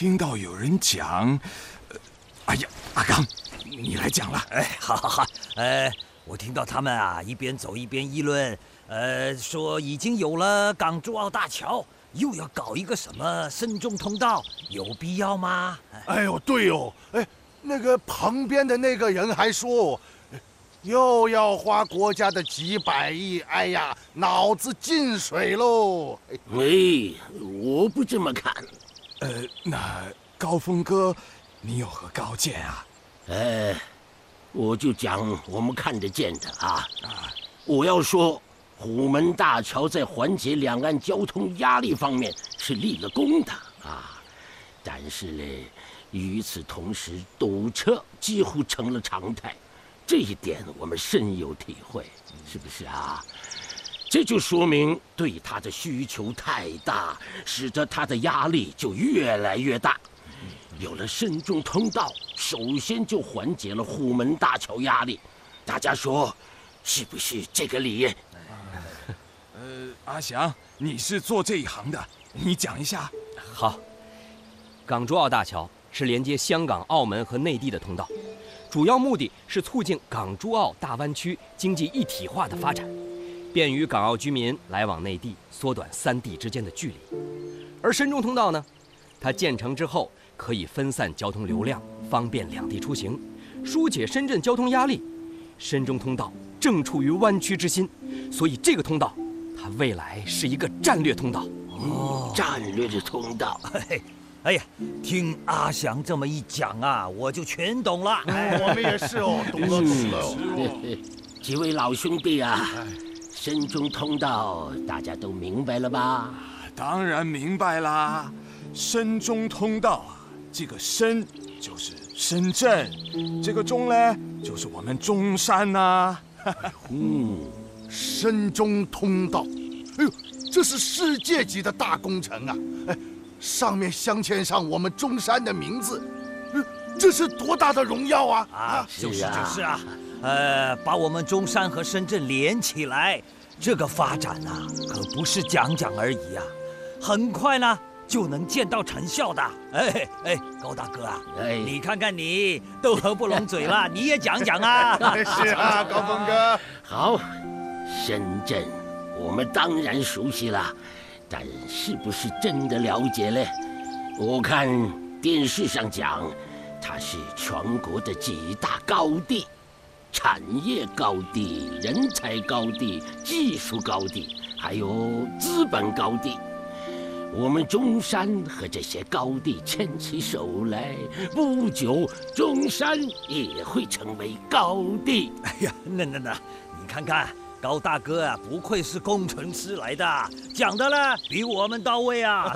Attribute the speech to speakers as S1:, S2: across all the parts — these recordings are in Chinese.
S1: 听到有人讲，哎呀，阿刚，你来讲了。
S2: 好好好，我听到他们啊一边走一边议论，说已经有了港珠澳大桥，又要搞一个什么深中通道，有必要吗？
S3: 哎呦，对哦，那个旁边的那个人还说，又要花国家的几百亿，哎呀，脑子进水喽！
S4: 我不这么看。
S1: 那高峰哥，你有何高见啊？
S4: 我就讲我们看得见的啊。我要说，虎门大桥在缓解两岸交通压力方面是立了功的啊，但是呢，与此同时，堵车几乎成了常态，这一点我们深有体会，是不是啊？这就说明对他的需求太大，使得他的压力就越来越大。有了深中通道，首先就缓解了虎门大桥压力。大家说，是不是这个理？
S1: 阿翔，你是做这一行的，你讲一下。
S5: 好，港珠澳大桥是连接香港、澳门和内地的通道，主要目的是促进港珠澳大湾区经济一体化的发展，便于港澳居民来往内地，缩短三地之间的距离。而深中通道呢，它建成之后可以分散交通流量，方便两地出行，疏解深圳交通压力。深中通道正处于湾区之心，所以这个通道它未来是一个战略通道。
S4: 战略的通道。
S2: 哎呀，听阿翔这么一讲啊，我就全懂了。
S3: 我们也是哦，懂了。
S4: 几位老兄弟啊，深中通道大家都明白了吧？
S1: 当然明白啦。深中通道啊，这个深就是深圳，这个中呢就是我们中山呐。
S3: 深中通道，哎呦，这是世界级的大工程啊！上面镶嵌上我们中山的名字，这是多大的荣耀啊！
S2: 就是啊，把我们中山和深圳连起来，这个发展啊，可不是讲讲而已啊，很快呢就能见到成效的。高大哥啊，你看看你都合不拢嘴了，你也讲讲啊。
S3: 是啊，高峰哥。
S4: 好，深圳我们当然熟悉了，但是不是真的了解呢？我看电视上讲，它是全国的几大高地，产业高地、人才高地、技术高地，还有资本高地。我们中山和这些高地牵起手来，不久中山也会成为高地。
S2: 哎呀，那，你看看高大哥啊，不愧是工程师来的，讲的呢比我们到位啊。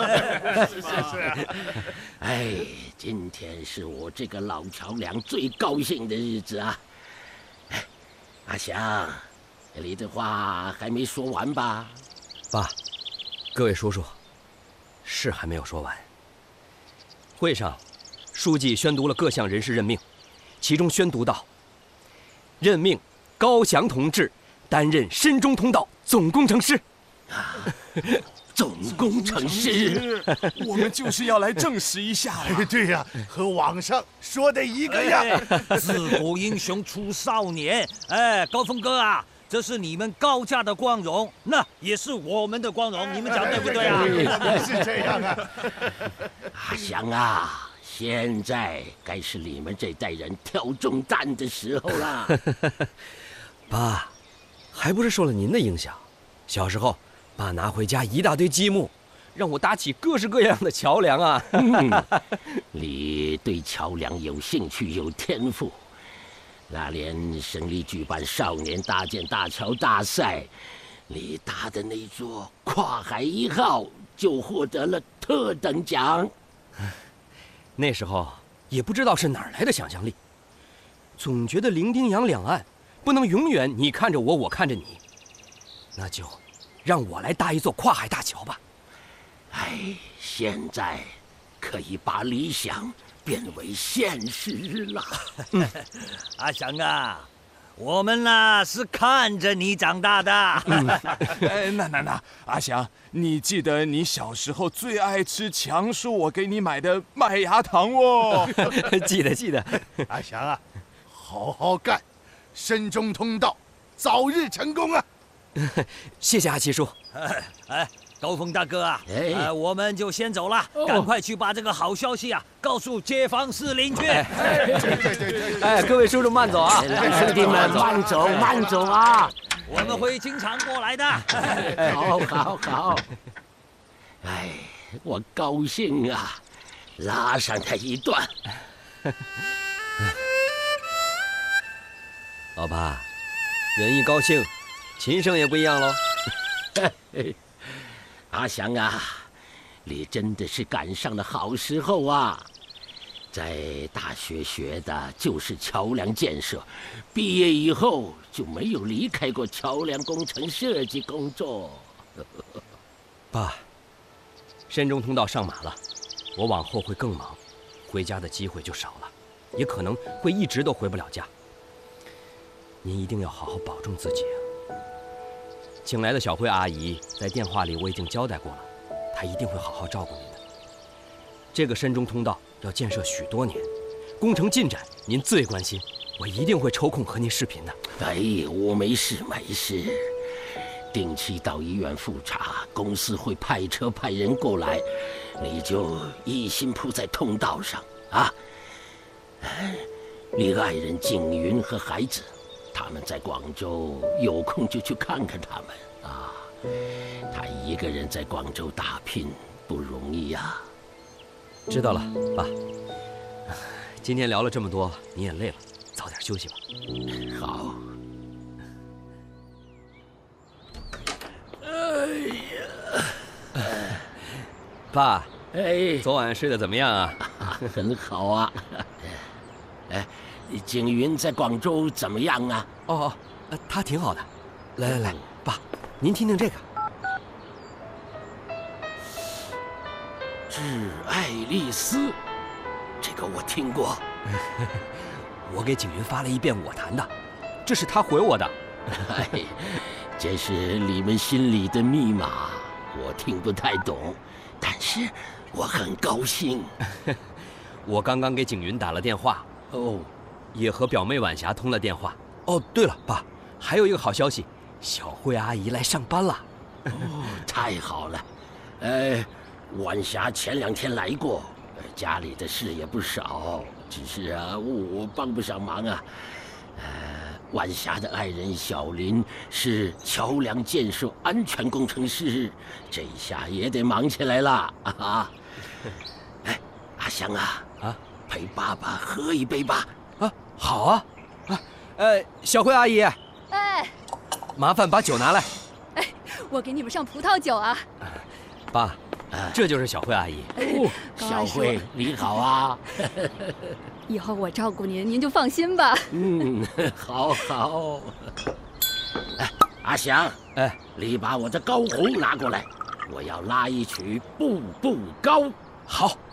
S4: 是。今天是我这个老桥梁最高兴的日子啊！阿翔，你的话还没说完吧？
S5: 爸，各位叔叔。是还没有说完。会上，书记宣读了各项人事任命，其中宣读到：任命高翔同志担任深中通道总工程师。
S4: 总工程师，
S1: 我们就是要来证实一下。
S3: 对呀，和网上说的一个样。
S2: 自古英雄出少年。高峰哥啊，这是你们高家的光荣，那也是我们的光荣，你们讲对不对啊？
S3: 是这样啊。
S4: 阿翔啊，现在该是你们这代人挑重担的时候了。
S5: 爸，还不是受了您的影响。小时候，爸拿回家一大堆积木，让我搭起各式各样的桥梁啊。
S4: 你对桥梁有兴趣有天赋。那年省里举办少年搭建大桥大赛，你搭的那座跨海1号就获得了特等奖。
S5: 那时候也不知道是哪儿来的想象力，总觉得伶仃洋两岸不能永远你看着我，我看着你，那就让我来搭一座跨海大桥吧。
S4: 现在可以把理想变为现实了。
S2: 阿翔啊， 我们呢是看着你长大的。
S1: 那，阿祥，你记得你小时候最爱吃强叔我给你买的麦芽糖哦。
S5: 记得。
S3: 阿祥啊，好好干，深中通道，早日成功啊！
S5: 谢谢阿七叔。
S2: 高峰大哥啊，我们就先走了，赶快去把这个好消息啊告诉街坊四邻去。
S5: 哎，各位叔叔慢走啊！
S4: 兄弟们慢走啊！
S2: 我们会经常过来的。
S4: 好。哎，我高兴啊，拉上他一段。
S5: 老爸，人一高兴，琴声也不一样喽。
S4: 阿祥啊，你真的是赶上了好时候啊！在大学学的就是桥梁建设，毕业以后就没有离开过桥梁工程设计工作。
S5: 爸，深中通道上马了，我往后会更忙，回家的机会就少了，也可能会一直都回不了家。您一定要好好保重自己啊！请来的小慧阿姨在电话里我已经交代过了，她一定会好好照顾您的。这个深中通道要建设许多年，工程进展您最关心，我一定会抽空和您视频的。
S4: 哎，我没事，定期到医院复查，公司会派车派人过来，你就一心扑在通道上啊。你爱人景云和孩子，他们在广州，有空就去看看他们啊。他一个人在广州打拼不容易呀。
S5: 知道了，爸。今天聊了这么多，你也累了，早点休息吧。
S4: 好。
S5: 爸，
S4: 哎，
S5: 昨晚睡得怎么样啊？
S4: 很好啊。哎，景云在广州怎么样啊？
S5: 哦，他挺好的。来，爸，您听听这个。
S4: 致爱丽丝，这个我听过。
S5: 我给景云发了一遍我弹的，这是他回我的。
S4: 哎，这是你们心里的密码，我听不太懂，但是我很高兴。
S5: 我刚刚给景云打了电话，
S4: 哦，
S5: 也和表妹晚霞通了电话。哦，对了，爸，还有一个好消息，小慧阿姨来上班了。
S4: 哦，太好了。晚霞前2天来过，家里的事也不少，只是啊，我帮不上忙啊。晚霞的爱人小林是桥梁建设安全工程师，这下也得忙起来了啊！哎，阿香啊，陪爸爸喝一杯吧。
S5: 啊，好啊。小慧阿姨，
S6: 哎，
S5: 麻烦把酒拿来。
S6: 哎，我给你们上葡萄酒啊。
S5: 爸，这就是小慧阿姨。
S4: 哦，小慧你好啊。
S6: 以后我照顾您，您就放心吧。
S4: 好。哎，阿祥，你把我的高红拿过来，我要拉一曲《步步高》。
S5: 好。